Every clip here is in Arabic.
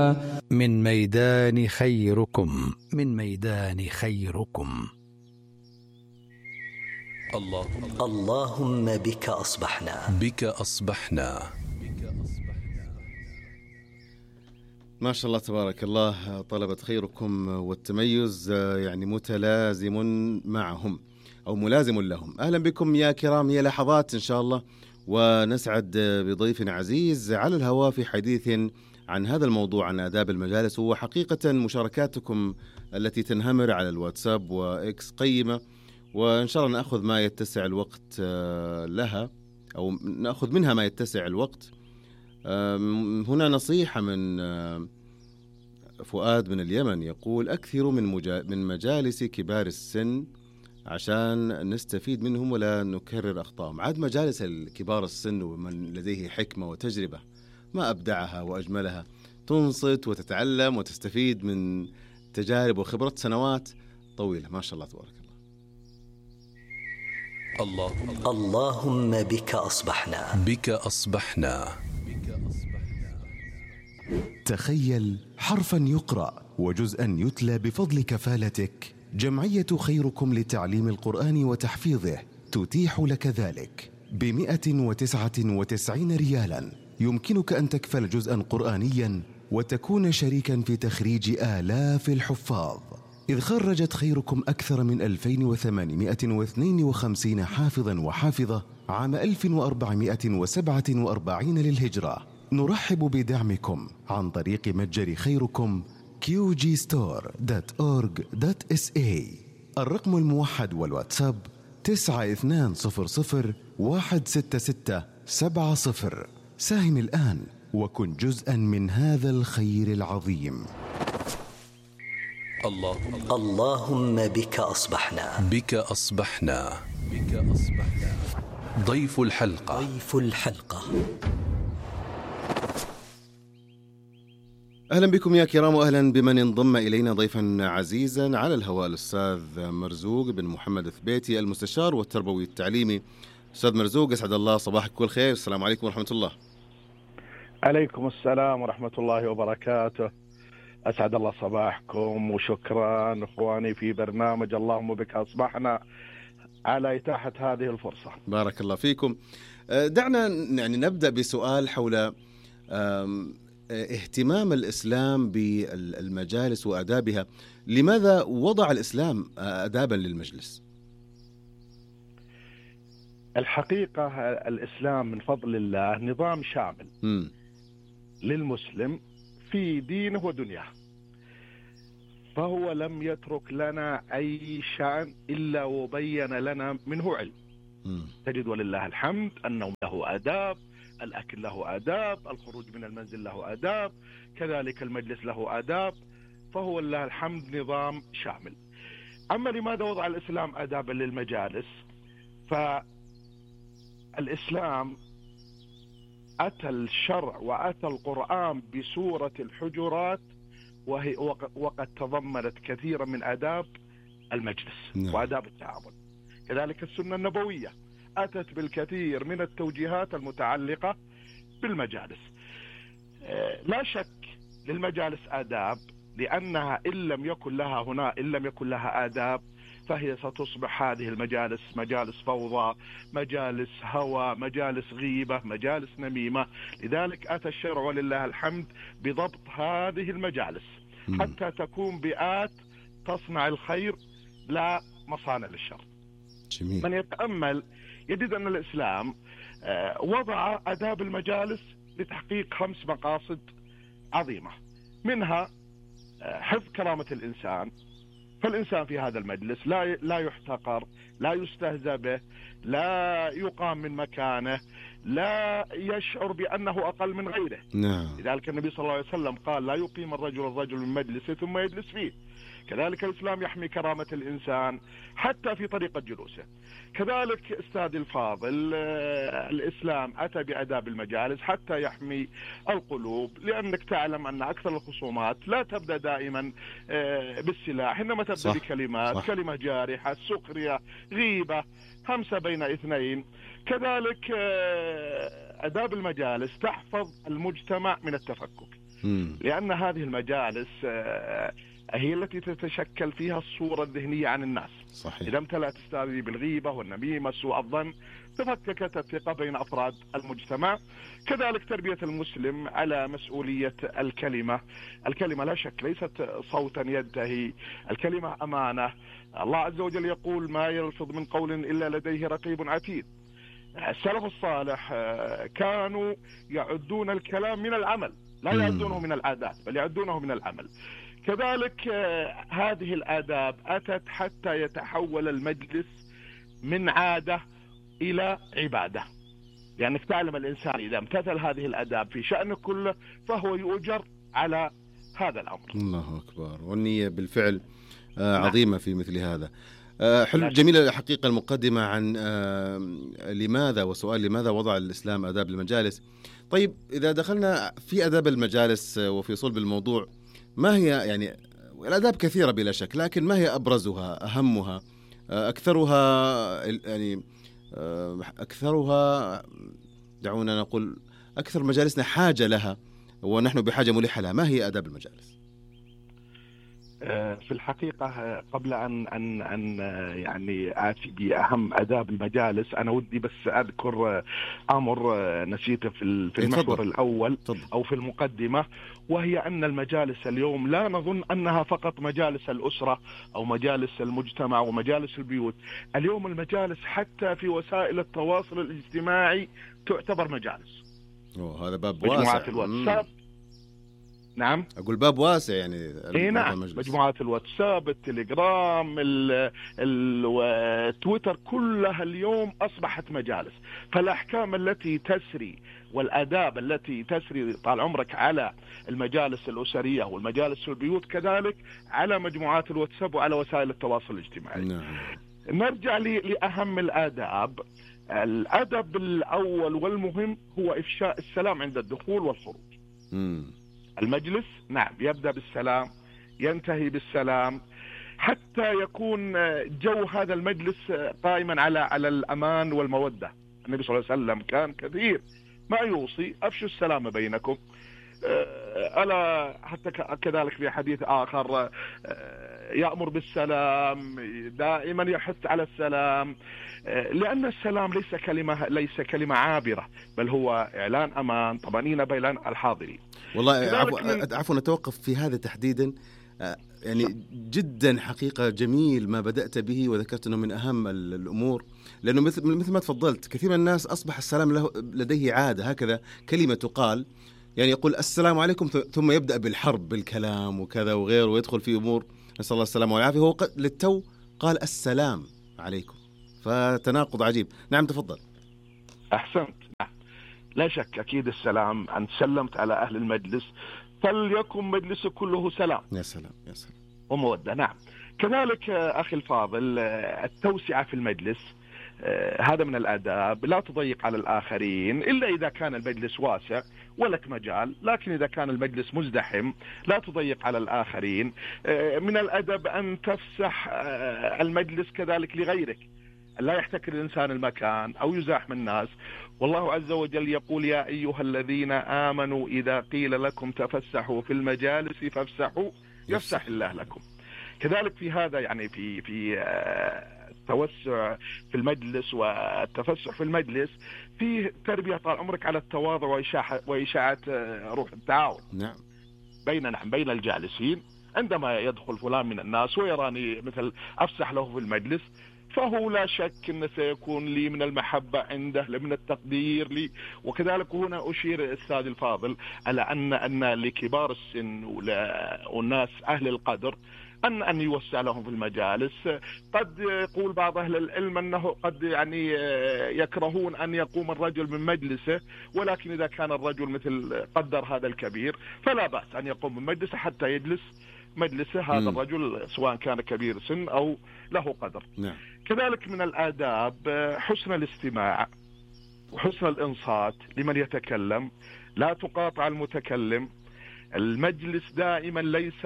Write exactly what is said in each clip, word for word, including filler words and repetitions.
من ميدان خيركم من ميدان خيركم. الله اللهم بك أصبحنا بك أصبحنا. ما شاء الله تبارك الله. طلبة خيركم والتميز يعني متلازم معهم أو ملازم لهم. أهلا بكم يا كرام. هي لحظات إن شاء الله ونسعد بضيف عزيز على الهواء في حديث عن هذا الموضوع، عن آداب المجالس. وحقيقة مشاركاتكم التي تنهمر على الواتساب وإكس قيمة، وإن شاء الله نأخذ ما يتسع الوقت لها أو نأخذ منها ما يتسع الوقت. هنا نصيحة من فؤاد من اليمن يقول: أكثروا من, مجا... من مجالس كبار السن عشان نستفيد منهم ولا نكرر أخطائهم. عاد مجالس الكبار السن ومن لديه حكمة وتجربة ما أبدعها وأجملها، تنصت وتتعلم وتستفيد من تجارب وخبرة سنوات طويلة. ما شاء الله تبارك الله الله اللهم بك أصبحنا بك أصبحنا. تخيل حرفا يقرأ وجزءا يتلى بفضل كفالتك. جمعية خيركم لتعليم القرآن وتحفيظه تتيح لك ذلك بمئة وتسعة وتسعين ريالا. يمكنك أن تكفل جزءا قرآنيا وتكون شريكا في تخريج آلاف الحفاظ، إذ خرجت خيركم أكثر من ألفين وثمانمئة واثنين وخمسين حافظا وحافظة عام ألف وأربعمئة وسبعة وأربعين للهجرة. نرحب بدعمكم عن طريق متجر خيركم كيو جي ستور دوت أورج دوت إس إيه. الرقم الموحد والواتساب تسعة اثنان صفر صفر واحد ستة ستة سبعة صفر. ساهم الآن وكن جزءا من هذا الخير العظيم. الله اللهم بك أصبحنا بك أصبحنا بك أصبحنا. ضيف الحلقة ضيف الحلقة. أهلا بكم يا كرام، وأهلا بمن انضم إلينا ضيفا عزيزا على الهواء، الأستاذ مرزوق بن محمد الثبيتي، المستشار والتربوي التعليمي. أستاذ مرزوق، أسعد الله صباحك كل خير. السلام عليكم ورحمة الله. عليكم السلام ورحمة الله وبركاته. أسعد الله صباحكم، وشكرا إخواني في برنامج اللهم بك أصبحنا على إتاحة هذه الفرصة. بارك الله فيكم. دعنا يعني نبدأ بسؤال حول اهتمام الإسلام بالمجالس وآدابها. لماذا وضع الإسلام آدابا للمجلس؟ الحقيقة الإسلام من فضل الله نظام شامل م. للمسلم في دينه ودنياه، فهو لم يترك لنا أي شأن إلا وبين لنا منه علم. م. تجد ولله الحمد النوم له آداب، الأكل له آداب، الخروج من المنزل له آداب، كذلك المجلس له آداب، فهو لله الحمد نظام شامل. أما لماذا وضع الإسلام آدابا للمجالس؟ فالإسلام أتى الشرع وأتى القرآن بسورة الحجرات، وهي وقد تضمنت كثيرا من آداب المجلس نعم. وآداب التعامل. كذلك السنة النبوية أتت بالكثير من التوجيهات المتعلقة بالمجالس. لا شك للمجالس آداب، لأنها إن لم يكن لها هنا إن لم يكن لها آداب فهي ستصبح هذه المجالس مجالس فوضى، مجالس هوى، مجالس غيبة، مجالس نميمة. لذلك أتى الشرع ولله الحمد بضبط هذه المجالس حتى تكون بيئات تصنع الخير لا مصانع للشر. جميل. من يتأمل يجد أن الإسلام وضع آداب المجالس لتحقيق خمس مقاصد عظيمة، منها حفظ كرامة الإنسان، فالإنسان في هذا المجلس لا لا يحتقر، لا يستهزأ به، لا يقام من مكانه، لا يشعر بأنه أقل من غيره. نعم. لذلك النبي صلى الله عليه وسلم قال: لا يقيم الرجل الرجل من مجلسه ثم يجلس فيه. كذلك الإسلام يحمي كرامة الإنسان حتى في طريقة جلوسه. كذلك أستاذ الفاضل، الإسلام أتى بآداب المجالس حتى يحمي القلوب، لأنك تعلم أن أكثر الخصومات لا تبدأ دائما بالسلاح، إنما تبدأ صح. بكلمات صح. كلمة جارحة، سخرية، غيبة، همسة بين اثنين. كذلك آداب المجالس تحفظ المجتمع من التفكك. مم. لأن هذه المجالس هي التي تتشكل فيها الصورة الذهنية عن الناس. صحيح. إذا امتلأت الساري بالغيبة والنميمة سوء الظن تفككت الثقة بين أفراد المجتمع. كذلك تربية المسلم على مسؤولية الكلمة. الكلمة لا شك ليست صوتا ينتهي، الكلمة أمانة. الله عز وجل يقول ما يلفظ من قول إلا لديه رقيب عتيد. السلف الصالح كانوا يعدون الكلام من العمل، لا يعدونه من العادات بل يعدونه من العمل. كذلك هذه الآداب أتت حتى يتحول المجلس من عادة إلى عبادة، لأنك تعلم الإنسان إذا امتثل هذه الآداب في شأنه كله فهو يؤجر على هذا الأمر. الله أكبر. والنية بالفعل عظيمة في مثل هذا. حلو، جميلة الحقيقة المقدمة عن لماذا وسؤال لماذا وضع الإسلام آداب المجالس. طيب إذا دخلنا في آداب المجالس وفي صلب الموضوع، ما هي يعني الآداب كثيرة بلا شك، لكن ما هي أبرزها أهمها أكثرها يعني أكثرها دعونا نقول أكثر مجالسنا حاجة لها ونحن بحاجة ملحة لها؟ ما هي آداب المجالس؟ في الحقيقة قبل أن أن أن يعني آتي بأهم آداب المجالس، أنا ودي بس أذكر أمر نسيته في في المحور الأول أو في المقدمة، وهي أن المجالس اليوم لا نظن أنها فقط مجالس الأسرة أو مجالس المجتمع ومجالس البيوت. اليوم المجالس حتى في وسائل التواصل الاجتماعي تعتبر مجالس. أوه هذا باب واسع. مجموعات الواتساب. نعم أقول باب واسع يعني. إيه نعم، مجموعات الواتساب، التليجرام، التويتر كلها اليوم أصبحت مجالس. فالأحكام التي تسري والآداب التي تسري طال عمرك على المجالس الأسرية والمجالس البيوت كذلك على مجموعات الواتساب وعلى وسائل التواصل الاجتماعي. نعم. نرجع لأهم الآداب. الأدب الأول والمهم هو إفشاء السلام عند الدخول والخروج. مم. المجلس نعم يبدأ بالسلام ينتهي بالسلام حتى يكون جو هذا المجلس قائما على على الأمان والمودة. النبي صلى الله عليه وسلم كان كثير ما يوصي أفشوا السلام بينكم. ألا حتى كذلك في حديث آخر يأمر بالسلام، دائما يحث على السلام، لأن السلام ليس كلمة ليس كلمة عابرة بل هو إعلان أمان طمأنينة بين الحاضرين. والله عفوا نتوقف في هذا تحديدا، يعني جدا حقيقة جميل ما بدأت به وذكرت أنه من أهم الأمور، لأنه مثل مثل ما تفضلت كثير من الناس أصبح السلام له لديه عادة، هكذا كلمة تقال، يعني يقول السلام عليكم ثم يبدأ بالحرب بالكلام وكذا وغيره ويدخل في أمور نسأل الله السلامة والعافية. هو للتو قال السلام عليكم، فتناقض عجيب. نعم تفضل. أحسنت. لا شك أكيد السلام أن سلمت على أهل المجلس فليكن مجلس كله سلام. يا سلام يا سلام ومودة. نعم. كذلك أخي الفاضل التوسعة في المجلس هذا من الآداب. لا تضيق على الآخرين إلا إذا كان المجلس واسع ولك مجال، لكن إذا كان المجلس مزدحم لا تضيق على الآخرين. من الأدب أن تفسح المجلس كذلك لغيرك، لا يحتكر الإنسان المكان أو يزاحم الناس. والله عز وجل يقول يا أيها الذين آمنوا إذا قيل لكم تفسحوا في المجالس فافسحوا يفسح الله لكم. كذلك في هذا يعني في في التوسع في المجلس والتفسح في المجلس فيه تربية طال عمرك على التواضع وإشاعة وإشاعة روح التعاون. نعم. بين نعم بين الجالسين. عندما يدخل فلان من الناس ويراني مثل أفسح له في المجلس فهو لا شك أنه سيكون لي من المحبة عنده، من التقدير لي. وكذلك هنا أشير السادة الفاضل على أن أن لكبار السن والناس أهل القدر أن أن يوسع لهم في المجالس. قد يقول بعض أهل العلم أنه قد يعني يكرهون أن يقوم الرجل من مجلسه، ولكن إذا كان الرجل مثل قدر هذا الكبير فلا بأس أن يقوم من مجلسه حتى يجلس مجلسه هذا م. الرجل سواء كان كبير سن أو له قدر. نعم. كذلك من الآداب حسن الاستماع وحسن الإنصات لمن يتكلم، لا تقاطع المتكلم. المجلس دائما ليس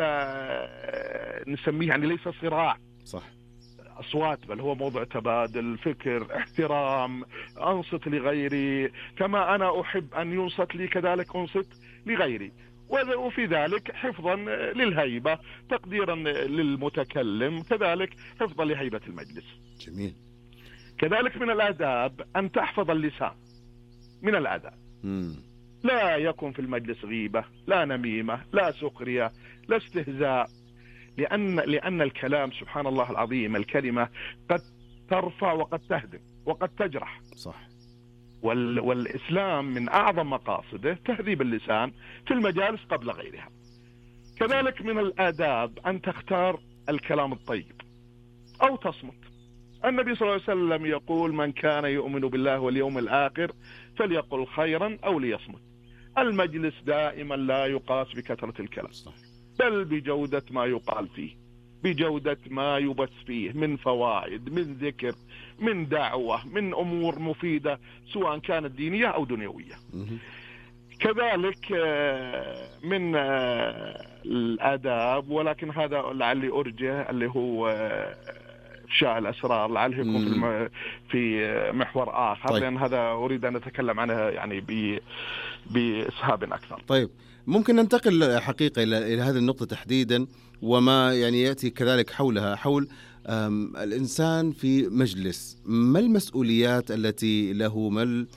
نسميه يعني ليس صراع صح أصوات، بل هو موضوع تبادل فكر، احترام، أنصت لغيري كما أنا أحب أن ينصت لي كذلك أنصت لغيري. وفي ذلك حفظا للهيبة، تقديرا للمتكلم، كذلك حفظا لهيبة المجلس. جميل. كذلك من الآداب أن تحفظ اللسان، من الآداب. مم. لا يكن في المجلس غيبة، لا نميمة، لا سخرية، لا استهزاء، لأن لأن الكلام سبحان الله العظيم الكلمة قد ترفع وقد تهدم وقد تجرح. صح. وال والإسلام من أعظم مقاصده تهذيب اللسان في المجالس قبل غيرها. كذلك من الآداب أن تختار الكلام الطيب أو تصمت. النبي صلى الله عليه وسلم يقول: من كان يؤمن بالله واليوم الآخر فليقل خيرا أو ليصمت. المجلس دائما لا يقاس بكثرة الكلام، بل بجودة ما يقال فيه، بجودة ما يبث فيه من فوائد، من ذكر، من دعوة، من أمور مفيدة سواء كانت دينية أو دنيوية. كذلك من الآداب، ولكن هذا لعلي أرجه، اللي هو إفشاء الأسرار، لعله يكون في في محور آخر. طيب. لأن هذا أريد أن أتكلم عنه يعني بإسهاب أكثر. طيب، ممكن ننتقل حقيقة إلى إلى هذه النقطة تحديدا، وما يعني يأتي كذلك حولها، حول الإنسان في مجلس. ما المسؤوليات التي له، ما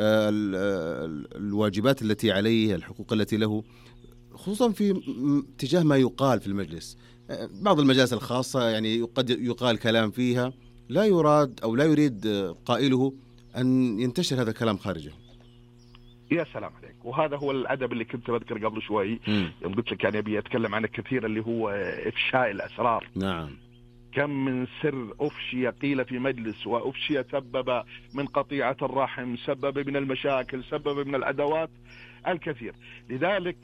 الواجبات التي عليه، الحقوق التي له، خصوصا في تجاه ما يقال في المجلس؟ بعض المجالس الخاصة يعني قد يقال كلام فيها لا يراد أو لا يريد قائله أن ينتشر هذا الكلام خارجه. يا سلام عليك. وهذا هو الأدب اللي كنت بذكر قبل شوي، يوم قلت لك يعني أبي أتكلم عنه كثير، اللي هو إفشاء الأسرار. نعم. كم من سر أفشي قيل في مجلس، وأفشي سبب من قطيعة الرحم، سبب من المشاكل، سبب من العداوات الكثير. لذلك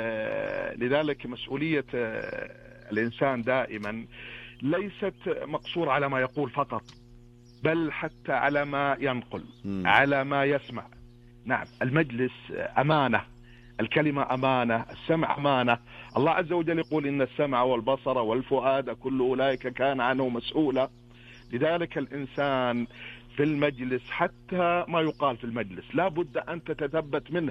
لذلك مسؤولية الإنسان دائما ليست مقصور على ما يقول فقط، بل حتى على ما ينقل، م. على ما يسمع. نعم، المجلس أمانة، الكلمة أمانة، السمع أمانة. الله عز وجل يقول: إن السمع والبصر والفؤاد كل أولئك كان عنه مسؤولا. لذلك الإنسان في المجلس، حتى ما يقال في المجلس لا بد أن تتثبت منه.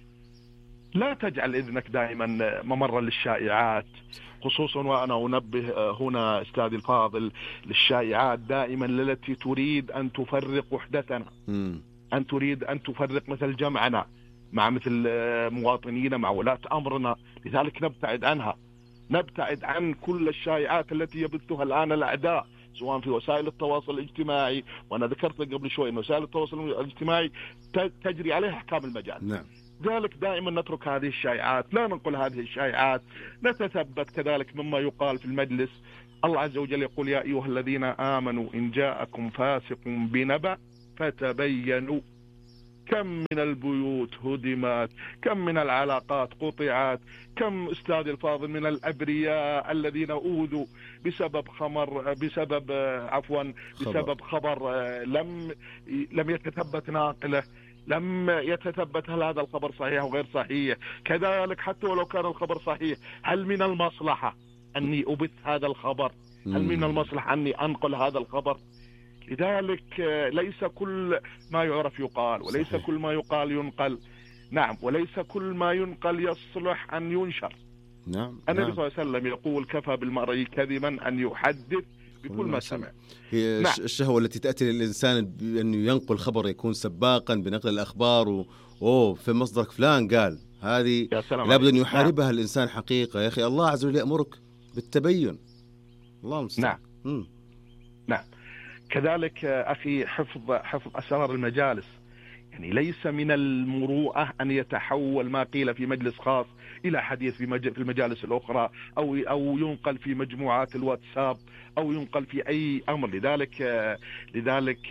لا تجعل إذنك دائما ممرا للشائعات، خصوصا وأنا أنبه هنا أستاذي الفاضل للشائعات دائما التي تريد أن تفرق وحدتنا، م. أن تريد أن تفرق مثل جمعنا مع مثل مواطنينا، مع ولاة أمرنا. لذلك نبتعد عنها، نبتعد عن كل الشائعات التي يبثها الآن الأعداء، سواء في وسائل التواصل الاجتماعي. وأنا ذكرت قبل شوي أن وسائل التواصل الاجتماعي تجري عليها أحكام المجال. نعم. ذلك دائما نترك هذه الشائعات، لا ننقل هذه الشائعات، نتثبت كذلك مما يقال في المجلس. الله عز وجل يقول: يا أيها الذين آمنوا إن جاءكم فاسق بنبأ فتبينوا. كم من البيوت هدمت، كم من العلاقات قطعت، كم أستاذ الفاضل من الأبرياء الذين أوذوا بسبب خمر، بسبب عفوا بسبب خبر لم لم يتثبت ناقله، لم يتثبت هل هذا الخبر صحيح أو غير صحيح. كذلك حتى ولو كان الخبر صحيح، هل من المصلحة أني أبث هذا الخبر؟ هل من المصلحة أني أنقل هذا الخبر؟ لذلك ليس كل ما يعرف يقال، وليس صحيح. كل ما يقال ينقل. نعم، وليس كل ما ينقل يصلح أن ينشر. نعم. النبي نعم. صلى الله عليه وسلم يقول: كفى بالمرء كذبا أن يحدث بكل ما سمع. هي نعم. الشهوة التي تأتي للإنسان بأنه ينقل خبر، يكون سباقا بنقل الأخبار، و... أوه في مصدرك فلان قال، هذه لابد أن يحاربها. نعم. الإنسان حقيقة يا أخي، الله عز وجل يأمرك بالتبين. الله المستعان. نعم. نعم. كذلك أخي حفظ حفظ أسرار المجالس، يعني ليس من المروءة أن يتحول ما قيل في مجلس خاص إلى حديث في في المجالس الأخرى، أو أو ينقل في مجموعات الواتساب، أو ينقل في أي أمر. لذلك لذلك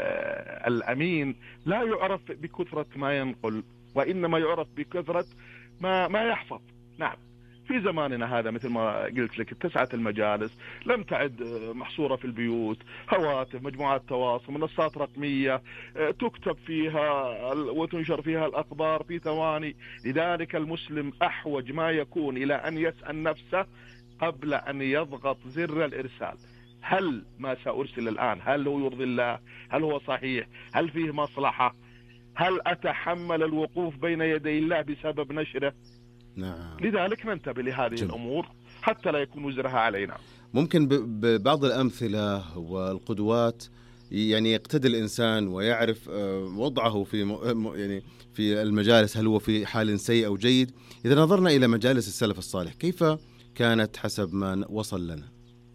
الأمين لا يعرف بكثرة ما ينقل، وإنما يعرف بكثرة ما ما يحفظ. نعم. في زماننا هذا مثل ما قلت لك اتسعت المجالس، لم تعد محصورة في البيوت، هواتف، مجموعات تواصل، منصات رقمية تكتب فيها وتنشر فيها الأخبار في ثواني. لذلك المسلم أحوج ما يكون إلى أن يسأل نفسه قبل أن يضغط زر الإرسال: هل ما سأرسل الآن هل هو يرضي الله؟ هل هو صحيح؟ هل فيه مصلحة؟ هل أتحمل الوقوف بين يدي الله بسبب نشره؟ نعم. لذلك ننتبه لهذه جميل. الأمور حتى لا يكون وزرها علينا. ممكن ببعض الأمثلة والقدوات يعني يقتدي الإنسان ويعرف وضعه في يعني في المجالس، هل هو في حال سيء أو جيد. إذا نظرنا إلى مجالس السلف الصالح كيف كانت حسب ما وصل لنا؟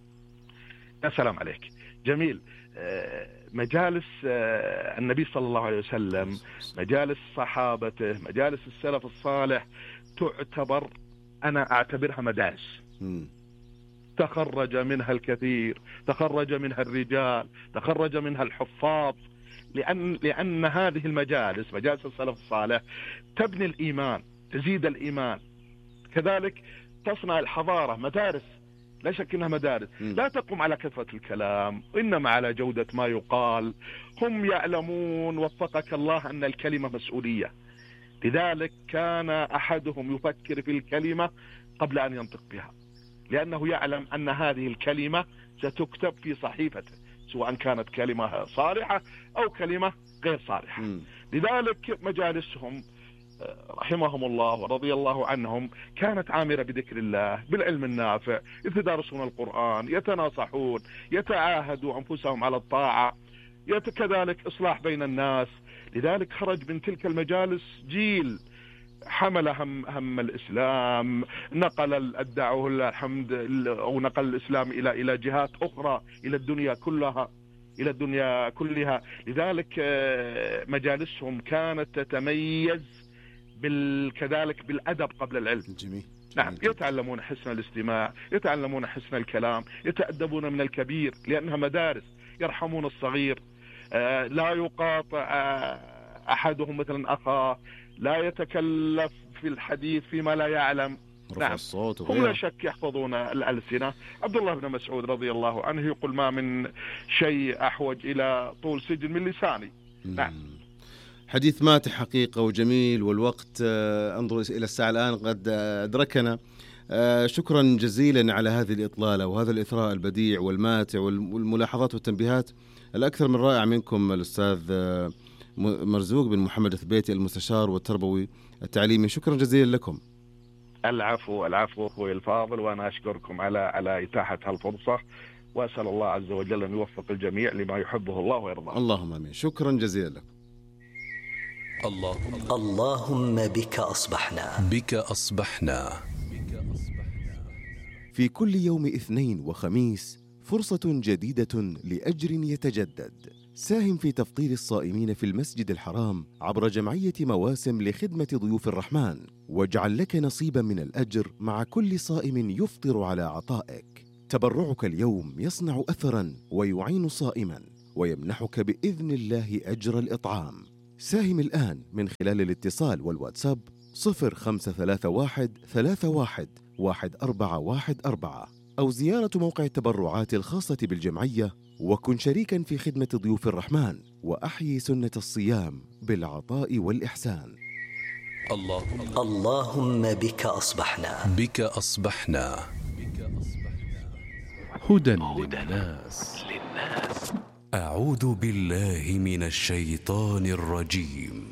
يا سلام عليك، جميل. مجالس النبي صلى الله عليه وسلم، مجالس صحابته، مجالس السلف الصالح تعتبر، أنا أعتبرها مدارس م. تخرج منها الكثير، تخرج منها الرجال، تخرج منها الحفاظ، لأن, لأن هذه المجالس مجالس السلف الصالح تبني الإيمان، تزيد الإيمان، كذلك تصنع الحضارة. مدارس لا شك أنها مدارس لا تقوم على كثرة الكلام، إنما على جودة ما يقال. هم يعلمون وفقك الله أن الكلمة مسؤولية، لذلك كان أحدهم يفكر في الكلمة قبل أن ينطق بها، لأنه يعلم أن هذه الكلمة ستكتب في صحيفته، سواء كانت كلمة صالحة أو كلمة غير صالحة. م. لذلك مجالسهم رحمهم الله ورضي الله عنهم كانت عامرة بذكر الله، بالعلم النافع، يتدارسون القرآن، يتناصحون، يتعاهدوا أنفسهم على الطاعة، كذلك إصلاح بين الناس. لذلك خرج من تلك المجالس جيل حمل هم, هم الإسلام، نقل الدعوة الحمد أو نقل الإسلام إلى إلى جهات أخرى، إلى الدنيا كلها إلى الدنيا كلها. لذلك مجالسهم كانت تتميز بال كذلك بالأدب قبل العلم. جميل. نعم، يتعلمون حسن الاستماع، يتعلمون حسن الكلام، يتأدبون من الكبير لأنها مدارس، يرحمون الصغير، لا يقاطع أحدهم مثلا أخاه، لا يتكلف في الحديث فيما لا يعلم. نعم، هم لا شك يحفظون الألسنة. عبد الله بن مسعود رضي الله عنه يقول: ما من شيء أحوج إلى طول سجن من لساني. نعم. حديث ماتح حقيقة وجميل، والوقت انظر إلى الساعة الآن قد أدركنا. شكرا جزيلا على هذه الإطلالة وهذا الإثراء البديع والماتع والملاحظات والتنبيهات الأكثر من رائع منكم الأستاذ مرزوق بن محمد الثبيتي، المستشار والتربوي التعليمي. شكرا جزيلا لكم. العفو العفو أخوي الفاضل، وأنا أشكركم على على إتاحة هالفرصة، وأسأل الله عز وجل أن يوفق الجميع لما يحبه الله ويرضاه. اللهم آمين. شكرا جزيلا لكم. اللهم اللهم بك أصبحنا بك أصبحنا في كل يوم اثنين وخميس فرصة جديدة لأجر يتجدد. ساهم في تفطير الصائمين في المسجد الحرام عبر جمعية مواسم لخدمة ضيوف الرحمن، واجعل لك نصيبا من الأجر مع كل صائم يفطر على عطائك. تبرعك اليوم يصنع أثرا ويعين صائما ويمنحك بإذن الله أجر الإطعام. ساهم الآن من خلال الاتصال والواتساب صفر خمسة ثلاثة واحد ثلاثة واحد واحد أربعة واحد أربعة، أو زيارة موقع التبرعات الخاصة بالجمعية، وكن شريكا في خدمة ضيوف الرحمن وأحيي سنة الصيام بالعطاء والإحسان. اللهم اللهم بك أصبحنا بك أصبحنا هدى للناس. أعوذ بالله من الشيطان الرجيم.